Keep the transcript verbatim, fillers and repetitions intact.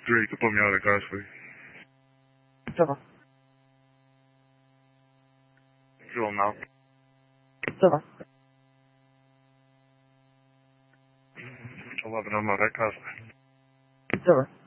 Three, you can put me on the glass, please. Seven. Jewel now. Seven. Eleven, I'm on that glass. Seven.